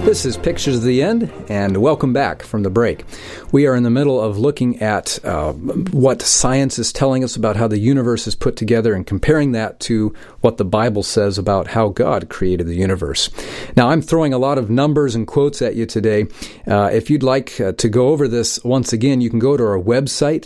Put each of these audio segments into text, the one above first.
This is Pictures of the End, and welcome back from the break. We are in the middle of looking at what science is telling us about how the universe is put together and comparing that to what the Bible says about how God created the universe. Now, I'm throwing a lot of numbers and quotes at you today. If you'd like to go over this once again, you can go to our website,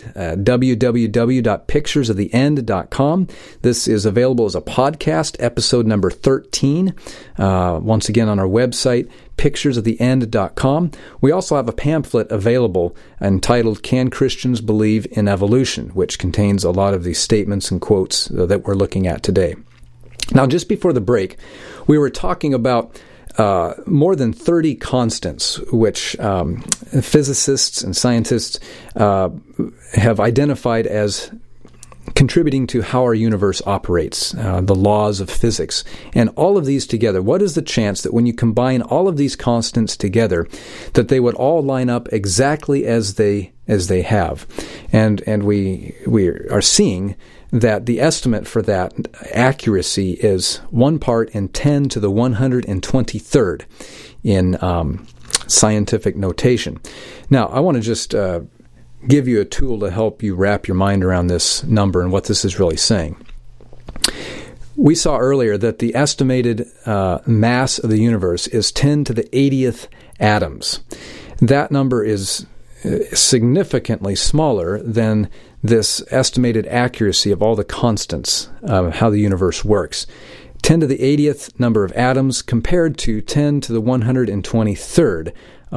www.picturesoftheend.com. This is available as a podcast, episode number 13, once again on our website, picturesoftheend.com. We also have a pamphlet available entitled Can Christians Believe in Evolution, which contains a lot of these statements and quotes that we're looking at today. Now, just before the break, we were talking about more than 30 constants, which physicists and scientists have identified as contributing to how our universe operates, the laws of physics. And all of these together, what is the chance that when you combine all of these constants together, that they would all line up exactly as they have? And we are seeing that the estimate for that accuracy is 1 part in 10 to the 123rd in scientific notation. Now, I want to just give you a tool to help you wrap your mind around this number and what this is really saying. We saw earlier that the estimated mass of the universe is 10 to the 80th atoms. That number is significantly smaller than this estimated accuracy of all the constants of how the universe works. 10 to the 80th number of atoms compared to 10 to the 123rd,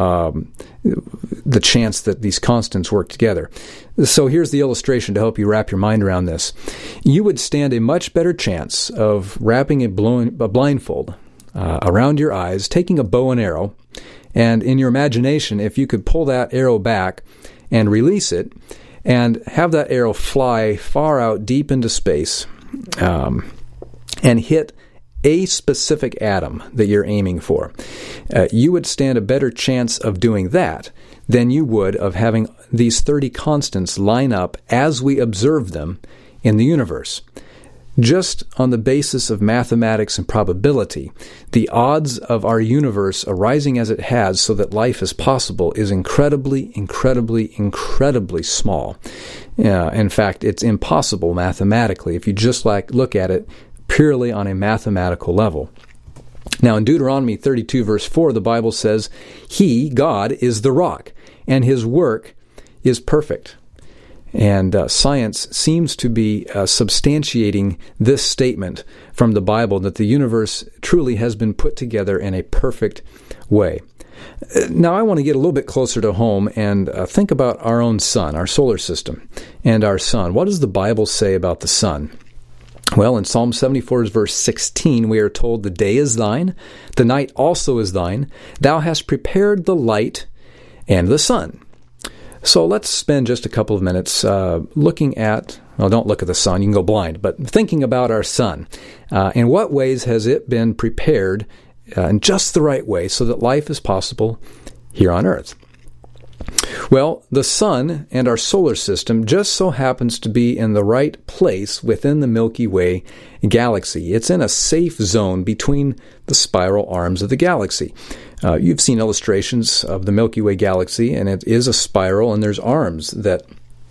the chance that these constants work together. So here's the illustration to help you wrap your mind around this. You would stand a much better chance of wrapping a blindfold around your eyes, taking a bow and arrow, and in your imagination, if you could pull that arrow back and release it, and have that arrow fly far out deep into space, and hit a specific atom that you're aiming for, you would stand a better chance of doing that than you would of having these 30 constants line up as we observe them in the universe. Just on the basis of mathematics and probability, the odds of our universe arising as it has so that life is possible is incredibly, incredibly, incredibly small. In fact, it's impossible mathematically if you just look at it purely on a mathematical level. Now, in Deuteronomy 32, verse 4, the Bible says, He, God, is the rock, and His work is perfect. And science seems to be substantiating this statement from the Bible that the universe truly has been put together in a perfect way. Now, I want to get a little bit closer to home and think about our own sun, our solar system, and our sun. What does the Bible say about the sun? Well, in Psalm 74, verse 16, we are told, The day is thine, the night also is thine. Thou hast prepared the light and the sun. So let's spend just a couple of minutes looking at, well, don't look at the sun, you can go blind, but thinking about our sun. In what ways has it been prepared in just the right way so that life is possible here on earth? Well, the sun and our solar system just so happens to be in the right place within the Milky Way galaxy. It's in a safe zone between the spiral arms of the galaxy. You've seen illustrations of the Milky Way galaxy, and it is a spiral, and there's arms that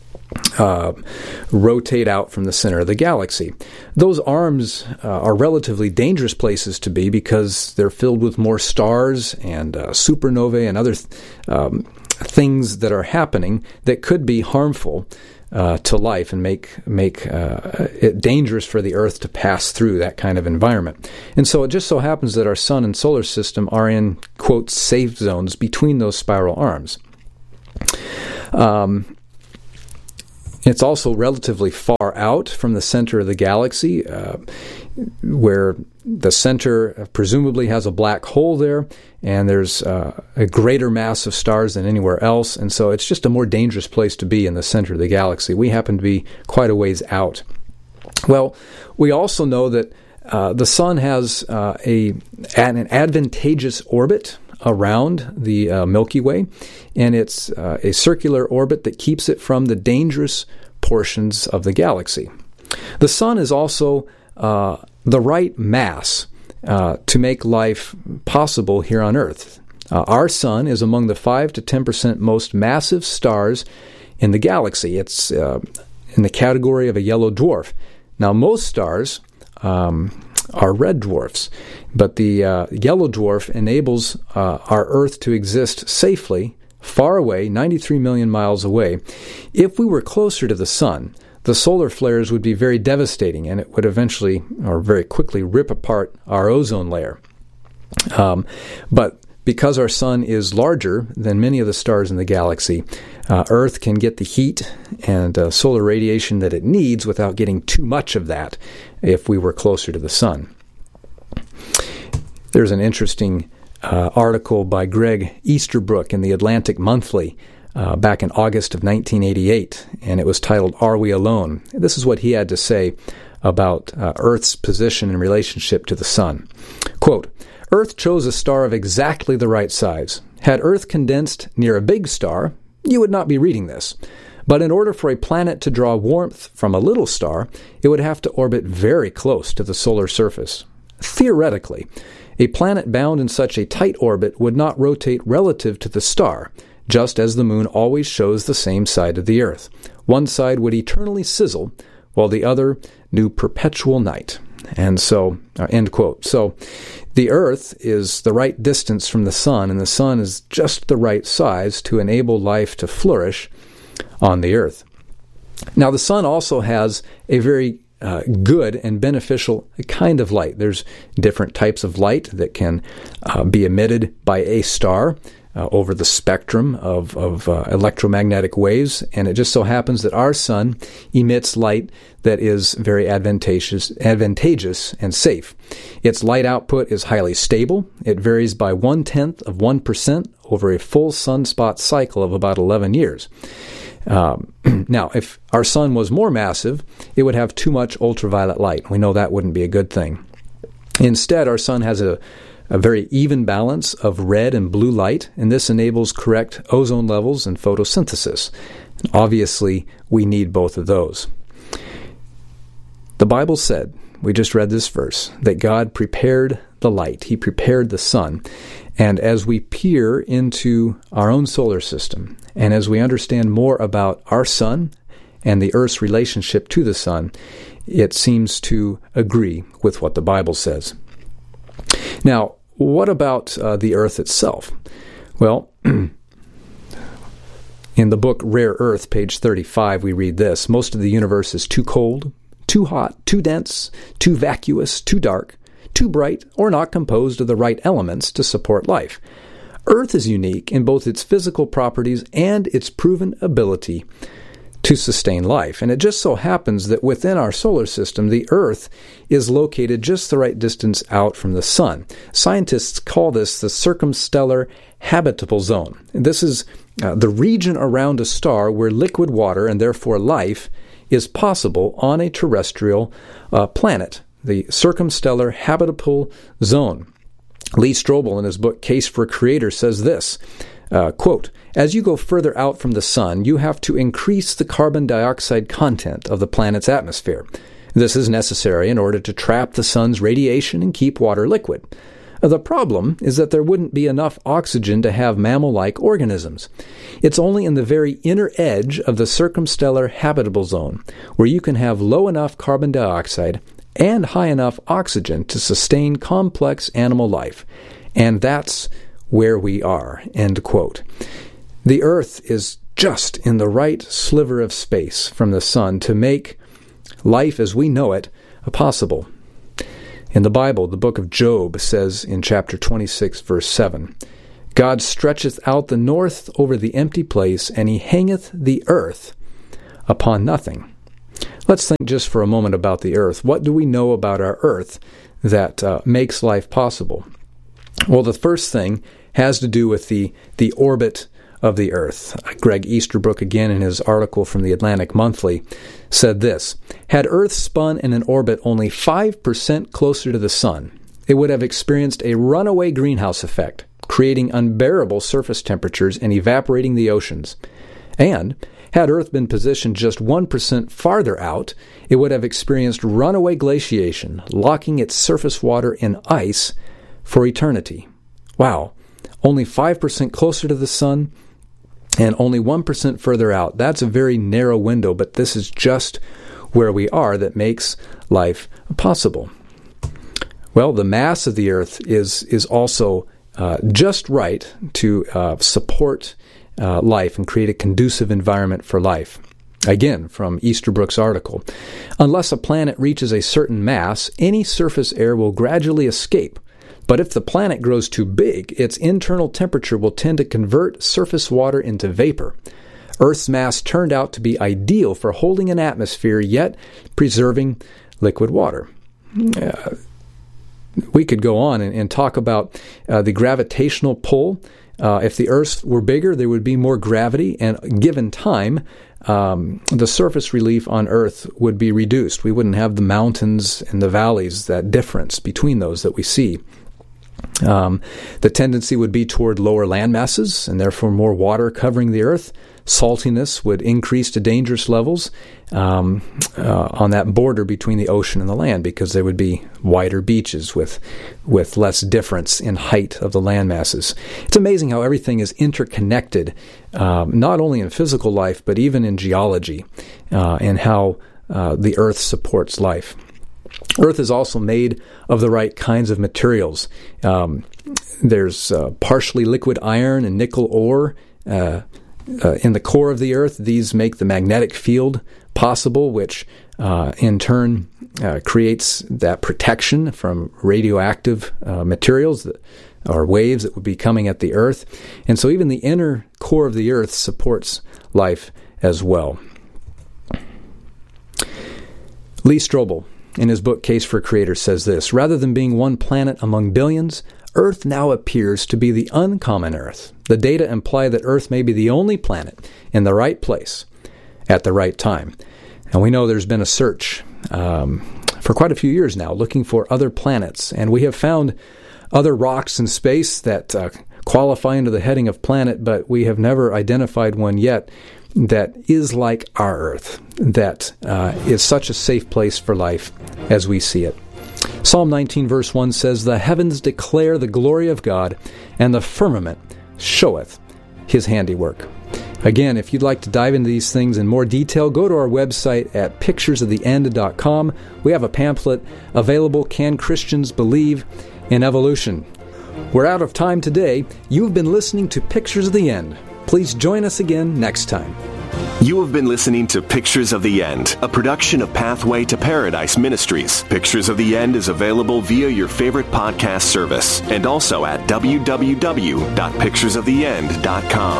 rotate out from the center of the galaxy. Those arms are relatively dangerous places to be because they're filled with more stars and supernovae and other things that are happening that could be harmful to life and make it dangerous for the Earth to pass through that kind of environment. And so it just so happens that our sun and solar system are in, quote, safe zones between those spiral arms. It's also relatively far out from the center of the galaxy, where the center presumably has a black hole there, and there's a greater mass of stars than anywhere else, and so it's just a more dangerous place to be in the center of the galaxy. We happen to be quite a ways out. Well, we also know that the sun has an advantageous orbit around the Milky Way, and it's a circular orbit that keeps it from the dangerous portions of the galaxy. The sun is also the right mass to make life possible here on Earth. Our sun is among the 5 to 10% most massive stars in the galaxy. It's in the category of a yellow dwarf. Now, most stars are red dwarfs, but the yellow dwarf enables our Earth to exist safely far away, 93 million miles away. If we were closer to the sun, the solar flares would be very devastating, and it would eventually, or very quickly, rip apart our ozone layer. But because our sun is larger than many of the stars in the galaxy, Earth can get the heat and solar radiation that it needs without getting too much of that if we were closer to the sun. There's an interesting article by Greg Easterbrook in the Atlantic Monthly back in August of 1988, and it was titled, "Are We Alone?" This is what he had to say about Earth's position in relationship to the sun. Quote, "Earth chose a star of exactly the right size. Had Earth condensed near a big star, you would not be reading this. But in order for a planet to draw warmth from a little star, it would have to orbit very close to the solar surface. Theoretically, a planet bound in such a tight orbit would not rotate relative to the star, just as the moon always shows the same side of the Earth. One side would eternally sizzle, while the other knew perpetual night." And so, end quote. So, the Earth is the right distance from the sun, and the sun is just the right size to enable life to flourish on the Earth. Now, the sun also has a very good and beneficial kind of light. There's different types of light that can be emitted by a star over the spectrum of electromagnetic waves, and it just so happens that our sun emits light that is very advantageous and safe. Its light output is highly stable. It varies by 0.1% over a full sunspot cycle of about 11 years. Now, if our sun was more massive, it would have too much ultraviolet light. We know that wouldn't be a good thing. Instead, our sun has a very even balance of red and blue light, and this enables correct ozone levels and photosynthesis. Obviously, we need both of those. The Bible said, we just read this verse, that God prepared the light. He prepared the sun. And as we peer into our own solar system, and as we understand more about our sun and the Earth's relationship to the sun, it seems to agree with what the Bible says. Now, what about the Earth itself? Well, in the book Rare Earth, page 35, we read this: "Most of the universe is too cold, too hot, too dense, too vacuous, too dark, too bright, or not composed of the right elements to support life. Earth is unique in both its physical properties and its proven ability to sustain life. And it just so happens that within our solar system, the Earth is located just the right distance out from the sun. Scientists call this the circumstellar habitable zone. This is the region around a star where liquid water, and therefore life, is possible on a terrestrial planet, the circumstellar habitable zone. Lee Strobel, in his book Case for a Creator, says this, quote, "As you go further out from the sun, you have to increase the carbon dioxide content of the planet's atmosphere. This is necessary in order to trap the sun's radiation and keep water liquid. The problem is that there wouldn't be enough oxygen to have mammal-like organisms. It's only in the very inner edge of the circumstellar habitable zone where you can have low enough carbon dioxide and high enough oxygen to sustain complex animal life. And that's where we are," end quote. The Earth is just in the right sliver of space from the sun to make life as we know it possible. In the Bible, the book of Job says in chapter 26, verse 7, "God stretcheth out the north over the empty place, and he hangeth the earth upon nothing." Let's think just for a moment about the Earth. What do we know about our Earth that makes life possible? Well, the first thing has to do with the orbit of the Earth. Greg Easterbrook, again in his article from the Atlantic Monthly, said this: "Had Earth spun in an orbit only 5% closer to the sun, it would have experienced a runaway greenhouse effect, creating unbearable surface temperatures and evaporating the oceans. And had Earth been positioned just 1% farther out, it would have experienced runaway glaciation, locking its surface water in ice for eternity." Wow. only 5% closer to the sun, and only 1% further out. That's a very narrow window, but this is just where we are that makes life possible. Well, the mass of the Earth is also just right to support life and create a conducive environment for life. Again, from Easterbrook's article, unless a planet reaches a certain mass, any surface air will gradually escape. But if the planet grows too big, its internal temperature will tend to convert surface water into vapor. Earth's mass turned out to be ideal for holding an atmosphere, yet preserving liquid water. We could go on and talk about the gravitational pull. If the Earth were bigger, there would be more gravity, and given time, the surface relief on Earth would be reduced. We wouldn't have the mountains and the valleys, that difference between those that we see. The tendency would be toward lower land masses, and therefore more water covering the Earth. Saltiness would increase to dangerous levels on that border between the ocean and the land, because there would be wider beaches with less difference in height of the land masses. It's amazing how everything is interconnected, not only in physical life, but even in geology, and how the Earth supports life. Earth is also made of the right kinds of materials. There's partially liquid iron and nickel ore in the core of the Earth. These make the magnetic field possible, which in turn creates that protection from radioactive materials or waves that would be coming at the Earth. And so even the inner core of the Earth supports life as well. Lee Strobel, in his book Case for Creator, says this: rather than being one planet among billions, Earth now appears to be the uncommon Earth. The data imply that Earth may be the only planet in the right place at the right time. And we know there's been a search for quite a few years now looking for other planets, and we have found other rocks in space that qualify under the heading of planet, but we have never identified one yet that is like our Earth, that is such a safe place for life as we see it. Psalm 19 verse 1 says, "The heavens declare the glory of God, and the firmament showeth his handiwork." Again, if you'd like to dive into these things in more detail, go to our website at picturesoftheend.com. We have a pamphlet available, Can Christians Believe in Evolution? We're out of time today. You've been listening to Pictures of the End. Please join us again next time. You have been listening to Pictures of the End, a production of Pathway to Paradise Ministries. Pictures of the End is available via your favorite podcast service and also at www.picturesoftheend.com.